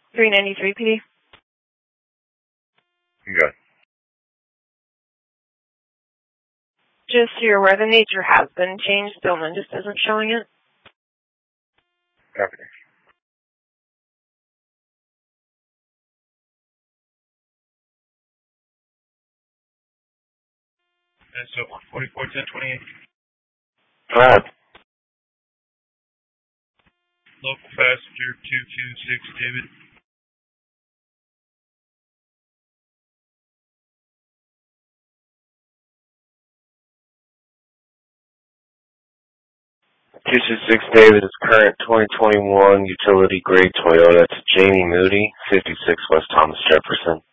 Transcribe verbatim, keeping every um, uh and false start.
three ninety-three P D. Good. Just so you're aware, the nature has been changed. Billman just isn't showing it. Copy. That's so one forty-four, ten twenty-eight. Right. Local passenger two two six, David. two two six David is current twenty twenty-one utility grade Toyota to Jamie Moody, fifty-six West Thomas Jefferson.